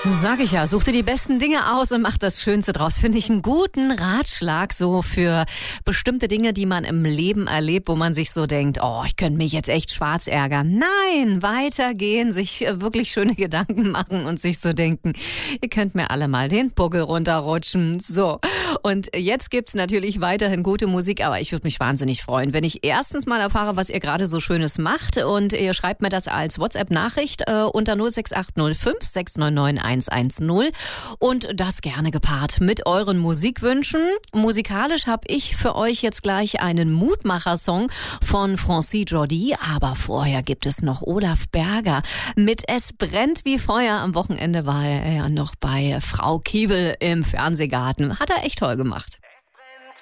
Sag ich ja, such dir die besten Dinge aus und mach das Schönste draus. Finde ich einen guten Ratschlag so für bestimmte Dinge, die man im Leben erlebt, wo man sich so denkt, oh, ich könnte mich jetzt echt schwarz ärgern. Nein, weitergehen, sich wirklich schöne Gedanken machen und sich so denken, ihr könnt mir alle mal den Buckel runterrutschen. So, und jetzt gibt's natürlich weiterhin gute Musik, aber ich würde mich wahnsinnig freuen, wenn ich erstens mal erfahre, was ihr gerade so Schönes macht, und ihr schreibt mir das als WhatsApp-Nachricht unter 06805 699 110 und das gerne gepaart mit euren Musikwünschen. Musikalisch habe ich für euch jetzt gleich einen Mutmacher-Song von Francis Jordi, aber vorher gibt es noch Olaf Berger mit Es brennt wie Feuer. Am Wochenende war er ja noch bei Frau Kiewel im Fernsehgarten. Hat er echt toll gemacht.